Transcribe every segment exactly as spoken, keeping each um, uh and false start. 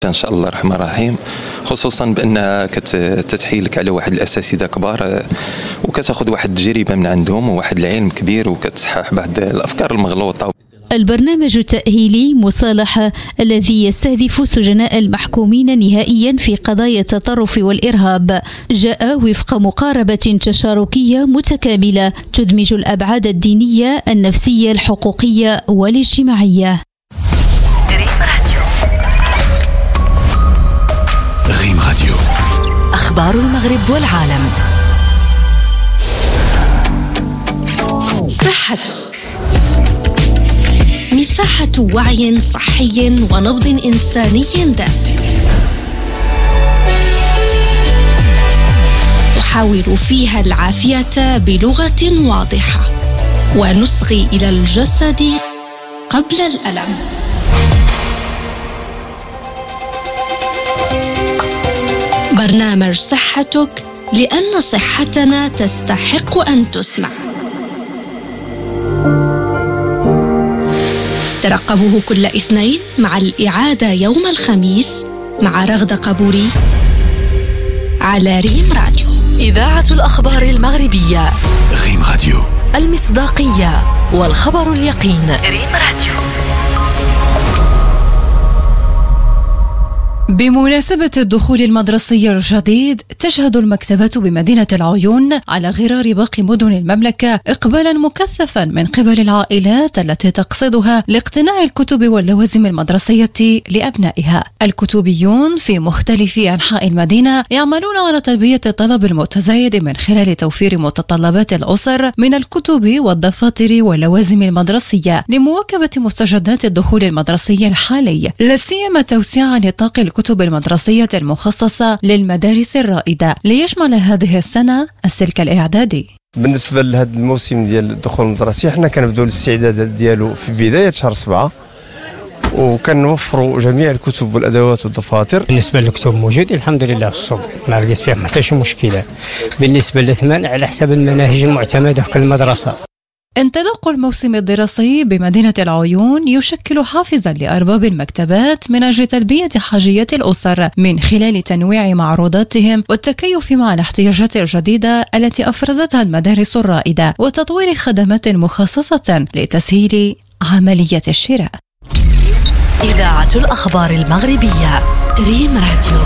إن شاء الله الرحمن الرحيم، خصوصا بأنها كتتحيلك على واحد الأساتذة كبار وكتاخذ واحد التجربة من عندهم وواحد العلم كبير وكتصحح بعض الأفكار المغلوطة. البرنامج التأهيلي مصالحة الذي يستهدف سجناء المحكومين نهائيا في قضايا التطرف والإرهاب جاء وفق مقاربة تشاركية متكاملة تدمج الأبعاد الدينية، النفسية، الحقوقية والاجتماعية. ريم راديو، أخبار المغرب والعالم. صحتك، مساحة وعي صحي ونبض إنساني دافئ. نحاول فيها العافية بلغة واضحة ونصغي إلى الجسد قبل الألم. برنامج صحتك، لأن صحتنا تستحق أن تسمع. ترقبوه كل اثنين مع الإعادة يوم الخميس مع رغدة قبوري على ريم راديو، إذاعة الأخبار المغربية. ريم راديو، المصداقية والخبر اليقين. ريم راديو. بمناسبة الدخول المدرسي الجديد، تشهد المكتبات بمدينة العيون على غرار باقي مدن المملكة إقبالا مكثفا من قبل العائلات التي تقصدها لاقتناء الكتب واللوازم المدرسية لأبنائها. الكتبيون في مختلف أنحاء المدينة يعملون على تلبية الطلب المتزايد من خلال توفير متطلبات الأسر من الكتب والدفاتر واللوازم المدرسية لمواكبة مستجدات الدخول المدرسي الحالي، لا سيما توسيع نطاق الكتب المدرسية المخصصة للمدارس الرائدة ليشمل هذه السنة السلك الإعدادي. بالنسبة لهذا الموسم ديال الدخول المدرسي، حنا كنبداو الاستعدادات ديالو في بداية شهر سبعة، وكنوفروا جميع الكتب والأدوات والدفاتر. بالنسبة للكتب موجود الحمد لله في السوق، ما لقيت فيها حتى شي مشكلة. بالنسبة للثمن على حسب المناهج المعتمدة في كل مدرسة. انطلاق الموسم الدراسي بمدينة العيون يشكل حافزا لأرباب المكتبات من أجل تلبية حاجيات الأسر من خلال تنويع معروضاتهم والتكيف مع الاحتياجات الجديدة التي أفرزتها المدارس الرائدة، وتطوير خدمات مخصصة لتسهيل عملية الشراء. إذاعة الأخبار المغربية، ريم راديو.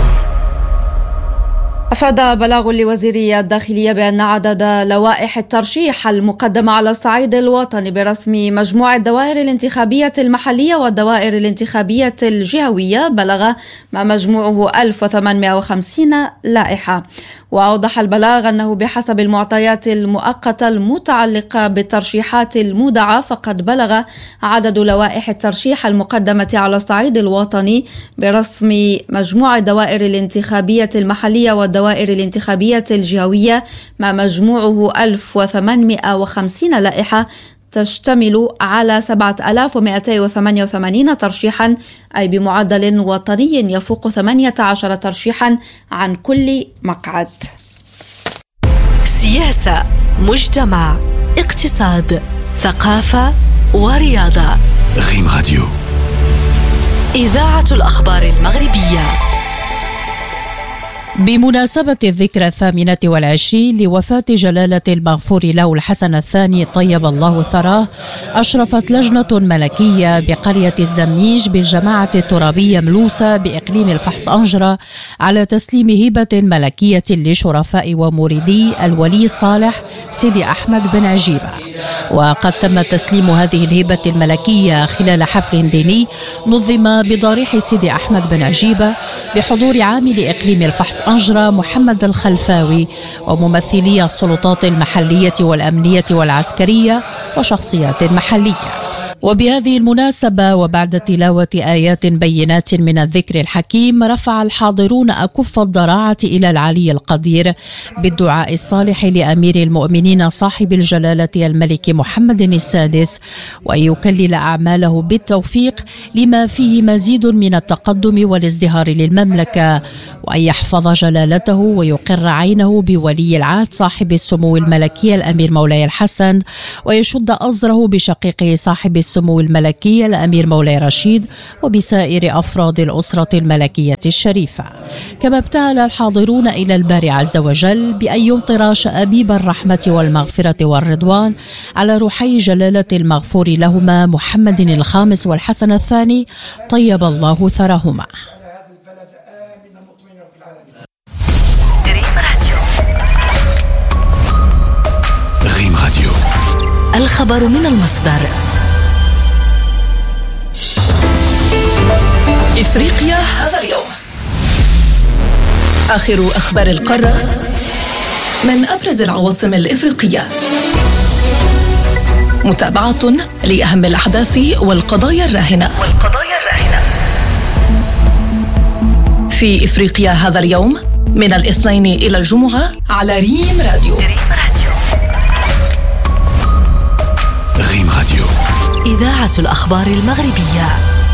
أفاد بلاغ لوزير الداخلية بأن عدد لوائح الترشيح المقدمة على الصعيد الوطني برسم مجموع الدوائر الانتخابية المحلية والدوائر الانتخابية الجهوية بلغ ما مجموعه ألف وثمانمائة وخمسين لائحة. وأوضح البلاغ أنه بحسب المعطيات المؤقتة المتعلقة بالترشيحات المودعة، فقد بلغ عدد لوائح الترشيح المقدمة على الصعيد الوطني برسم مجموع الدوائر الانتخابية المحلية والدوائر الدوائر الانتخابية الجهوية ما مجموعه ألف وثمانمائة وخمسين لائحة، تشتمل على سبعة آلاف ومئتين وثمانية وثمانين ترشيحا، أي بمعدل وطني يفوق ثمانية عشر ترشيحا عن كل مقعد. سياسة، مجتمع، اقتصاد، ثقافة ورياضة. ريم راديو، إذاعة الأخبار المغربية. بمناسبة الذكرى الثامنة والعشرين لوفاة جلالة المغفور له الحسن الثاني طيب الله ثراه، أشرفت لجنة ملكية بقرية الزمنيج بالجماعة الترابية ملوسة بإقليم الفحص أنجرة على تسليم هبة ملكية لشرفاء ومريدي الولي الصالح سيدي أحمد بن عجيبة. وقد تم تسليم هذه الهبة الملكية خلال حفل ديني نظم بضريح سيدي أحمد بن عجيبة بحضور عامل إقليم الفحص أنجرة محمد الخلفاوي وممثلي السلطات المحلية والأمنية والعسكرية وشخصيات محلية. وبهذه المناسبة وبعد تلاوة آيات بينات من الذكر الحكيم، رفع الحاضرون أكف الضراعة إلى العلي القدير بالدعاء الصالح لأمير المؤمنين صاحب الجلالة الملك محمد السادس، وأن يكلل أعماله بالتوفيق لما فيه مزيد من التقدم والازدهار للمملكة، وأن يحفظ جلالته ويقر عينه بولي العهد صاحب السمو الملكي الأمير مولاي الحسن، ويشد أزره بشقيقه صاحب السمو السمو الملكي الأمير مولاي رشيد وبسائر أفراد الأسرة الملكية الشريفة. كما ابتهل الحاضرون إلى الباري عز وجل بأن يمطر شآبيب الرحمة والمغفرة والرضوان على روحي جلالة المغفور لهما محمد الخامس والحسن الثاني طيب الله ثرهما. غيم راديو، الخبر من المصدر. إفريقيا هذا اليوم. آخر أخبار القارة من أبرز العواصم الإفريقية. متابعة لأهم الأحداث والقضايا الراهنة في إفريقيا هذا اليوم من الاثنين إلى الجمعة على ريم راديو. ريم راديو، إذاعة الأخبار المغربية.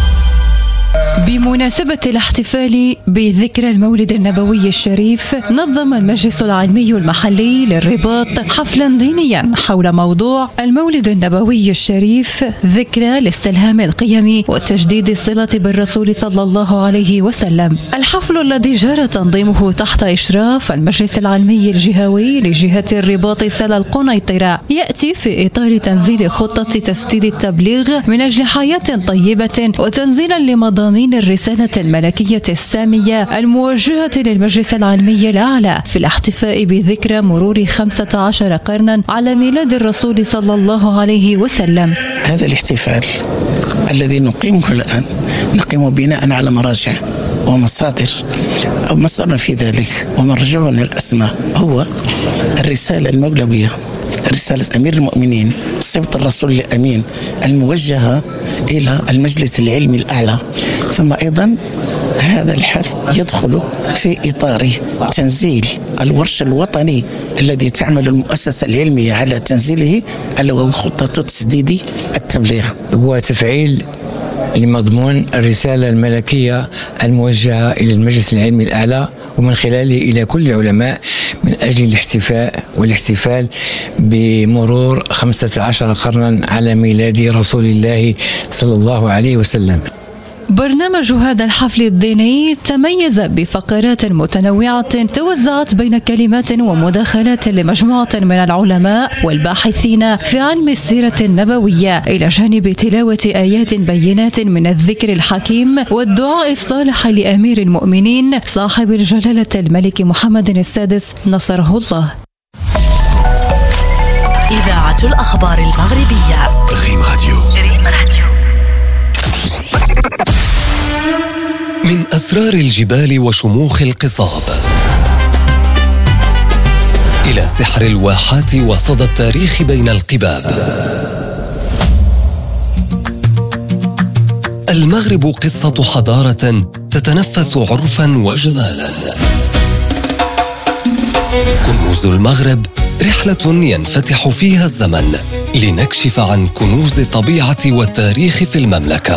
بمناسبة الاحتفال بذكرى المولد النبوي الشريف، نظم المجلس العلمي المحلي للرباط حفلا دينيا حول موضوع المولد النبوي الشريف، ذكرى لاستلهام القيم وتجديد الصلة بالرسول صلى الله عليه وسلم. الحفل الذي جرى تنظيمه تحت إشراف المجلس العلمي الجهوي لجهة الرباط سلا القنيطرة يأتي في إطار تنزيل خطة تسديد التبليغ من أجل حياة طيبة، وتنزيلا لمضامين الرسالة الملكية السامية الموجهة للمجلس العلمي الأعلى في الاحتفاء بذكرى مرور خمسة عشر قرنا على ميلاد الرسول صلى الله عليه وسلم. هذا الاحتفال الذي نقيمه الآن نقيمه بناء على مراجع ومصادر أو مصدرنا في ذلك، ومرجعنا الأسماء هو الرسالة المولوية، رسالة أمير المؤمنين صفة الرسول الأمين الموجهة إلى المجلس العلمي الأعلى. ثم أيضا هذا الحفل يدخل في إطار تنزيل الورش الوطني الذي تعمل المؤسسة العلمية على تنزيله، ألا وهو خطة تسديد التبليغ، وتفعيل لمضمون الرسالة الملكية الموجهة إلى المجلس العلمي الأعلى ومن خلاله إلى كل العلماء من أجل الاحتفاء والاحتفال بمرور خمسة عشر قرنا على ميلاد رسول الله صلى الله عليه وسلم. برنامج هذا الحفل الديني تميز بفقرات متنوعة توزعت بين كلمات ومداخلات لمجموعة من العلماء والباحثين في علم السيرة النبوية، إلى جانب تلاوة آيات بينات من الذكر الحكيم والدعاء الصالح لأمير المؤمنين صاحب الجلالة الملك محمد السادس نصره الله. إذاعة الأخبار المغربية. ريم راديو. من أسرار الجبال وشموخ القصاب إلى سحر الواحات وصدى التاريخ بين القباب، المغرب قصة حضارة تتنفس عرفا وجمالا. كنوز المغرب، رحلة ينفتح فيها الزمن لنكشف عن كنوز الطبيعة والتاريخ في المملكة.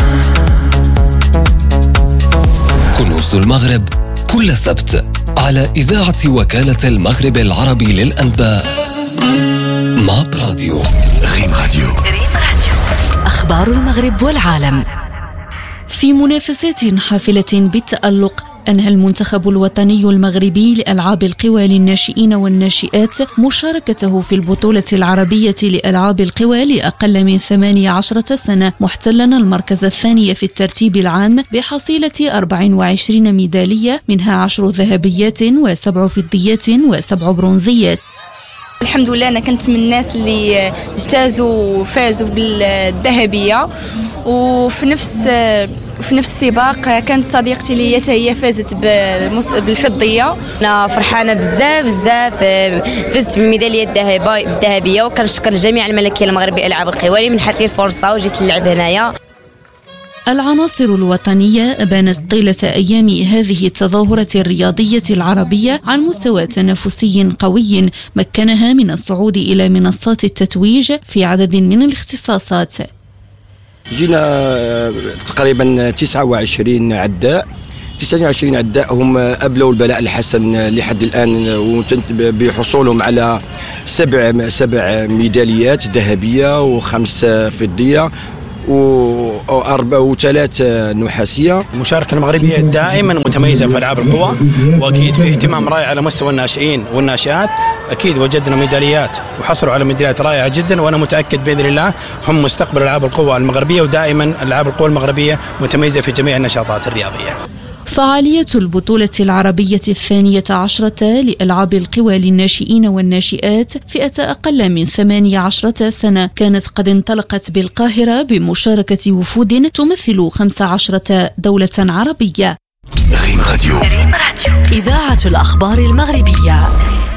كنوز المغرب كل سبت على إذاعة وكالة المغرب العربي للأنباء ماب راديو. غيم راديو، أخبار المغرب والعالم. في منافسات حافلة بالتألق، أنهى المنتخب الوطني المغربي لألعاب القوى للناشئين والناشئات مشاركته في البطولة العربية لألعاب القوى لأقل من ثمانية عشرة سنة، محتلا المركز الثاني في الترتيب العام بحصيلة أربع وعشرين ميدالية، منها عشر ذهبيات وسبع فضيات وسبع برونزيات. الحمد لله أنا كنت من الناس اللي اجتازوا وفازوا بالذهبية، وفي نفس في نفس السباق كانت صديقتي اللي هي فازت بالفضيه. انا فرحانه بزاف بزاف، فزت بميداليه الذهبيه، وكنشكر جميع الملكيه المغربيه العاب القوى من حات لي الفرصه وجيت نلعب هنايا. العناصر الوطنية أبانت طيلة أيام هذه التظاهرة الرياضية العربية عن مستوى تنافسي قوي مكنها من الصعود إلى منصات التتويج في عدد من الاختصاصات. جينا تقريبا تسعة وعشرين عداء تسعة وعشرين عداء هم أبلوا البلاء الحسن لحد الآن بحصولهم على سبع سبع ميداليات ذهبية وخمس فضية وأربعة وثلاث نحاسية. المشاركة المغربية دائما متميزة في ألعاب القوى، وأكيد في اهتمام رائع على مستوى الناشئين والناشئات. أكيد وجدنا ميداليات وحصلوا على ميداليات رائعة جدا، وأنا متأكد بإذن الله هم مستقبل ألعاب القوى المغربية، ودائما ألعاب القوى المغربية متميزة في جميع النشاطات الرياضية. فعالية البطولة العربية الثانية عشرة لألعاب القوى للناشئين والناشئات فئة أقل من ثمانية عشرة سنة كانت قد انطلقت بالقاهرة بمشاركة وفود تمثل خمس عشرة دولة عربية. ريم راديو، إذاعة الأخبار المغربية.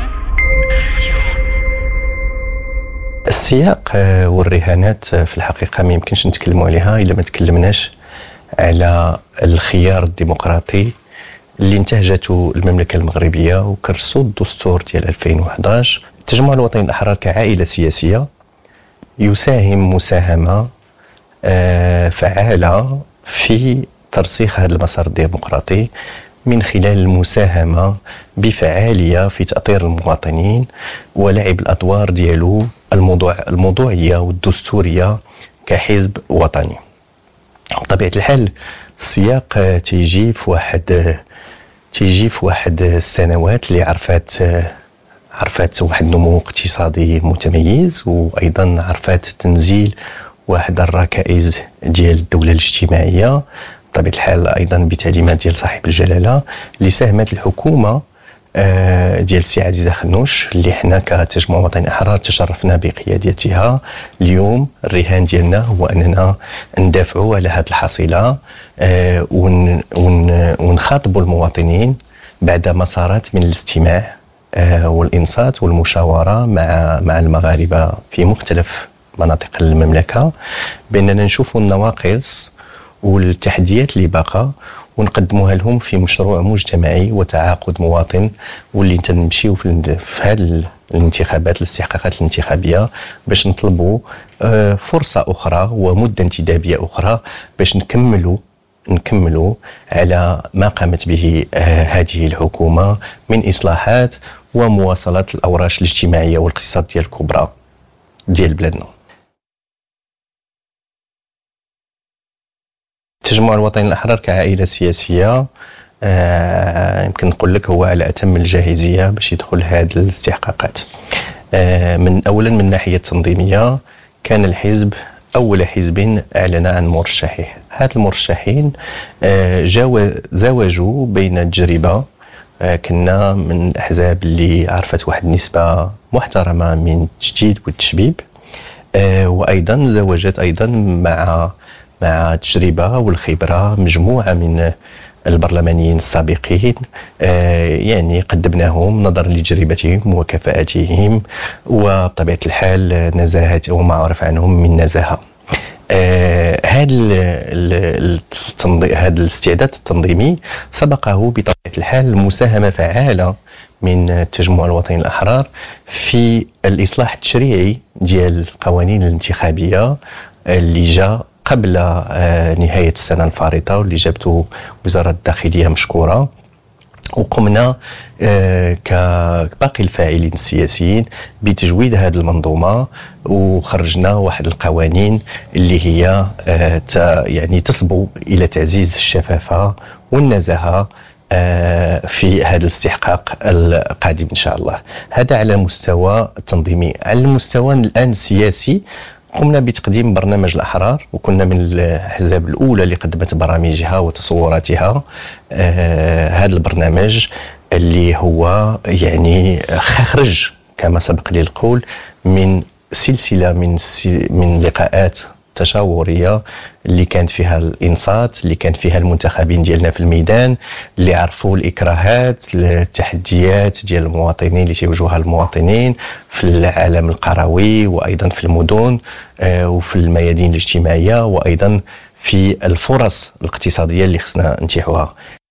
السياق والرهانات في الحقيقة ما يمكنش نتكلموا عليها إلا ما تكلمناش على الخيار الديمقراطي اللي انتهجته المملكة المغربية وكرسوا الدستور ديال ألفين وأحد عشر. التجمع الوطني الأحرار كعائلة سياسية يساهم مساهمة فعالة في ترسيخ هذا المسار الديمقراطي من خلال المساهمة بفعالية في تأطير المواطنين ولعب الأدوار ديالو الموضوع الموضوعية والدستورية كحزب وطني. بطبيعة الحال السياق تيجي في واحد تيجي في واحد السنوات اللي عرفات عرفات واحد النمو اقتصادي متميز، وايضا عرفات تنزيل واحد الركائز ديال الدولة الاجتماعية. بطبيعة الحال ايضا بتعليمات ديال صاحب الجلالة اللي ساهمت الحكومة ديال السي عزيزة خنوش اللي حنا كتجمع وطني احرار تشرفنا بقيادتها. اليوم الرهان ديالنا هو اننا ندافعوا على هذه الحصيله ون ونخاطبوا المواطنين بعد مسارات من الاستماع والانصات والمشاوره مع مع المغاربه في مختلف مناطق المملكه، باننا نشوفوا النواقص والتحديات اللي باقا ونقدموها لهم في مشروع مجتمعي وتعاقد مواطن، واللي تنمشيو في هذه الانتخابات الاستحقاقات الانتخابيه باش نطلبوا فرصه اخرى ومده انتدابيه اخرى باش نكملوا نكملوا على ما قامت به هذه الحكومه من اصلاحات ومواصله الاوراش الاجتماعيه والاقتصاديه الكبرى ديال بلادنا. التجمع الوطني الأحرار كعائلة سياسية آه يمكن نقول لك هو على أتم الجاهزية باش يدخل هذه الاستحقاقات. آه من أولا من الناحية التنظيمية كان الحزب أول حزب أعلن عن مرشحيه. هاد المرشحين آه جاو زاوجوا بين التجربة، آه كنا من الأحزاب اللي عرفت واحد النسبة محترمة من التجديد والتشبيب، آه وأيضا زاوجت أيضا مع مع التجربة والخبرة مجموعة من البرلمانيين السابقين، آه يعني قدمناهم نظرا لتجربتهم وكفاءتهم وبطبيعة الحال نزاهة وما عرف عنهم من نزاهة. هذا آه هذا الاستعداد التنظيمي سبقه بطبيعة الحال المساهمة فعالة من التجمع الوطني الأحرار في الإصلاح التشريعي ديال القوانين الانتخابية اللي جاء قبل نهاية السنة الفارطة واللي جابته وزارة الداخلية مشكورة. وقمنا كباقي الفاعلين السياسيين بتجويد هذه المنظومة وخرجنا واحد القوانين اللي هي يعني تصبو إلى تعزيز الشفافة والنزاهة في هذا الاستحقاق القادم إن شاء الله. هذا على مستوى التنظيمي. على المستوى الآن السياسي قمنا بتقديم برنامج الأحرار، وكنا من الأحزاب الأولى اللي قدمت برامجها وتصوراتها. آه هذا البرنامج اللي هو يعني خرج كما سبق لي القول من سلسلة من من لقاءات تشاورية اللي كانت فيها الإنصات، اللي كانت فيها المنتخبين ديالنا في الميدان اللي عرفوا الإكراهات التحديات ديال المواطنين اللي تيواجهوها المواطنين في العالم القروي وأيضا في المدن آه وفي الميادين الاجتماعية وأيضا في الفرص الاقتصادية اللي خصنا نتيحوها.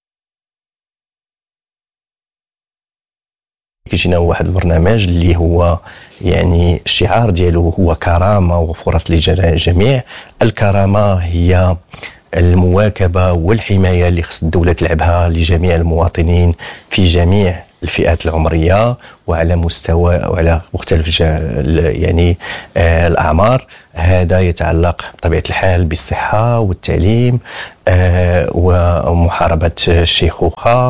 كيجينا واحد البرنامج اللي هو يعني الشعار ديالو هو كرامة وفرص للجميع. الكرامة هي المواكبة والحماية اللي خص الدولة تلعبها لجميع المواطنين في جميع الفئات العمرية وعلى مستوى وعلى مختلف يعني آه الأعمار. هذا يتعلق بطبيعة الحال بالصحة والتعليم آه ومحاربة الشيخوخة،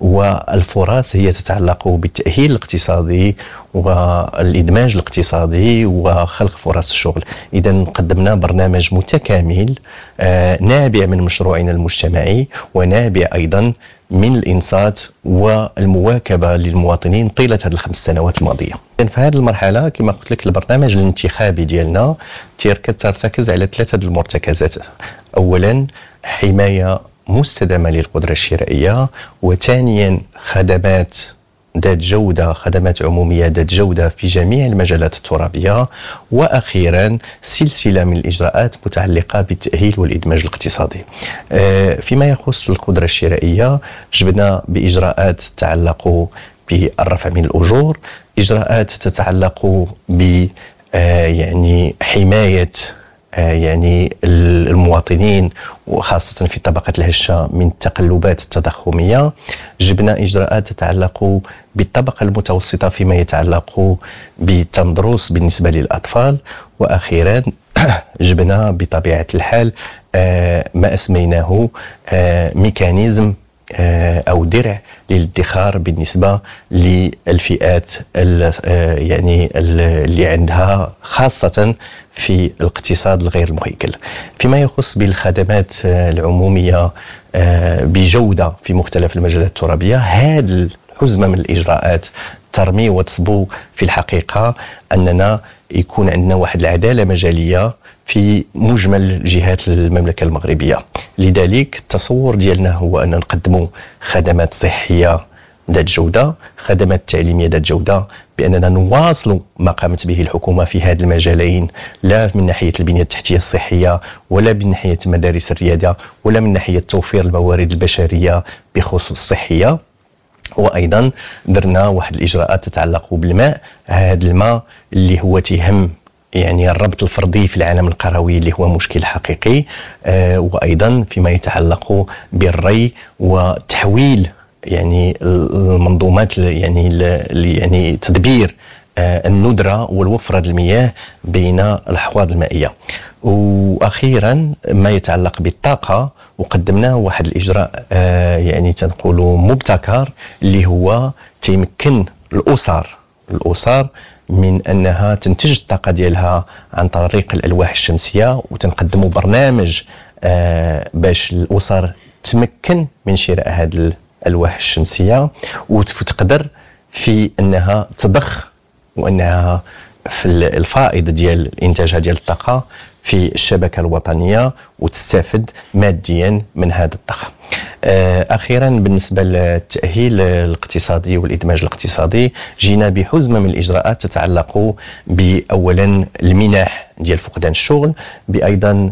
والفرص هي تتعلق بالتأهيل الاقتصادي والإدماج الاقتصادي وخلق فرص الشغل. إذن قدمنا برنامج متكامل آه نابع من مشروعنا المجتمعي ونابع أيضا من الإنصات والمواكبة للمواطنين طيلة هذه الخمس سنوات الماضية. في هذه المرحلة كما قلت لك البرنامج الانتخابي ديالنا ترتكز على ثلاثة المرتكزات. أولا حماية مستدامة للقدرة الشرائية، وثانيا خدمات ذات جودة، خدمات عمومية ذات جودة في جميع المجالات الترابية، وأخيرا سلسلة من الإجراءات متعلقة بالتأهيل والإدماج الاقتصادي. فيما يخص القدرة الشرائية جبنا بإجراءات تتعلق بالرفع من الأجور، إجراءات تتعلق ب يعني حماية يعني المواطنين وخاصة في طبقة الهشة من التقلبات التضخمية. جبنا إجراءات تتعلق بالطبقة المتوسطة فيما يتعلق بالتندرس بالنسبة للأطفال، وأخيرا جبنا بطبيعة الحال ما أسميناه ميكانيزم أو درع للادخار بالنسبة للفئات يعني اللي عندها خاصة في الاقتصاد الغير المهيكل. فيما يخص بالخدمات العمومية بجودة في مختلف المجالات الترابية، هذه الحزمة من الإجراءات ترمي وتصبو في الحقيقة أننا يكون عندنا واحد العدالة مجالية في مجمل جهات المملكة المغربية. لذلك التصور ديالنا هو أن نقدموا خدمات صحية ذات جودة، خدمات تعليمية ذات جودة، بأننا نواصل ما قامت به الحكومة في هذا المجالين، لا من ناحية البنية التحتية الصحية ولا من ناحية مدارس الريادة ولا من ناحية توفير الموارد البشرية بخصوص الصحية. وأيضا درنا واحد الإجراءات تتعلق بالماء، هذا الماء اللي هو تهم يعني الربط الفردي في العالم القروي اللي هو مشكل حقيقي، آه وأيضا فيما يتعلق بالري وتحويل يعني المنظومات يعني يعني تدبير آه الندرة والوفرة المياه بين الأحواض المائية. وأخيرا ما يتعلق بالطاقة، وقدمنا واحد الإجراء آه يعني تنقولوا مبتكر اللي هو تيمكن الأسر الأسر من أنها تنتج الطاقة ديالها عن طريق الألواح الشمسية، وتنقدموا برنامج آه باش الأسر تمكن من شراء هذه الألواح الشمسية وتقدر في أنها تضخ وأنها في الفائض ديال إنتاجها ديال الطاقة في الشبكة الوطنية وتستفد ماديا من هذا الضخ. أخيرا بالنسبة للتأهيل الاقتصادي والإدماج الاقتصادي، جينا بحزمة من الإجراءات تتعلق بأولا المنح ديال فقدان الشغل، بأيضا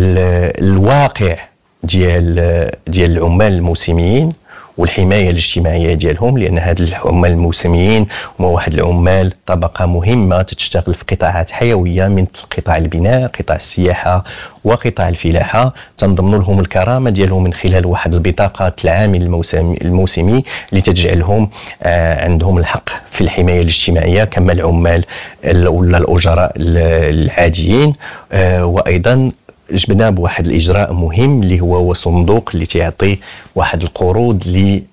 الواقع ديال ديال العمال الموسميين والحماية الاجتماعية ديالهم، لأن هاد العمال الموسميين هما واحد العمال طبقة مهمة تشتغل في قطاعات حيوية من قطاع البناء، قطاع السياحة وقطاع الفلاحة، تنضمن لهم الكرامة ديالهم من خلال واحد البطاقة العامل الموسمي, الموسمي اللي تجعلهم آه عندهم الحق في الحماية الاجتماعية كما العمال ولا الأجراء العاديين. آه وأيضا جبنا بواحد الإجراء مهم اللي هو صندوق اللي تعطي واحد القروض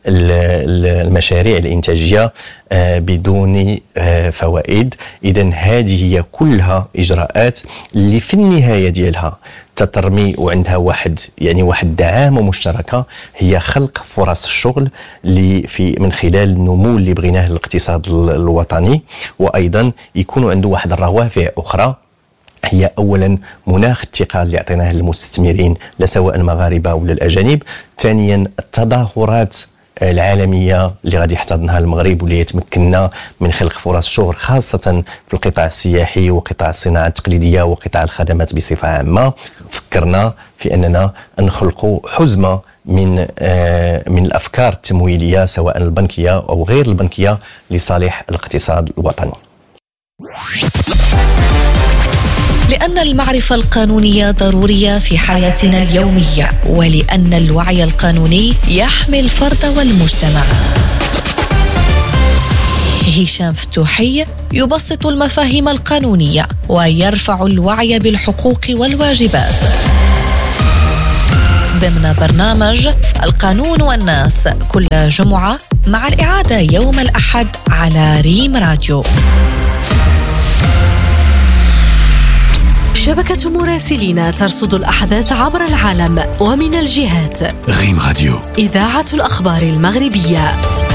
للمشاريع الإنتاجية بدون فوائد. إذن هذه هي كلها إجراءات اللي في النهاية ديالها تترمي وعندها واحد يعني واحد الدعامة مشتركة، هي خلق فرص الشغل اللي في من خلال النمو اللي بغيناه للاقتصاد الوطني، وأيضا يكون عنده واحد الروافع أخرى، هي أولا مناخ الثقة اللي أعطيناه للمستثمرين لا سواء المغاربة ولا الأجانب، ثانيا التظاهرات العالمية اللي غادي يحتضنها المغرب واللي يتمكننا من خلق فرص شغل خاصة في القطاع السياحي وقطاع الصناعة التقليدية وقطاع الخدمات بصفة عامة. فكرنا في أننا نخلق حزمة من من الأفكار التمويلية سواء البنكية أو غير البنكية لصالح الاقتصاد الوطني. لأن المعرفة القانونية ضرورية في حياتنا اليومية، ولأن الوعي القانوني يحمي الفرد والمجتمع. هشام فتوحي يبسط المفاهيم القانونية ويرفع الوعي بالحقوق والواجبات ضمن برنامج القانون والناس كل جمعة، مع الإعادة يوم الأحد على ريم راديو. شبكة مراسلين ترصد الأحداث عبر العالم ومن الجهات. ريم راديو، إذاعة الأخبار المغربية.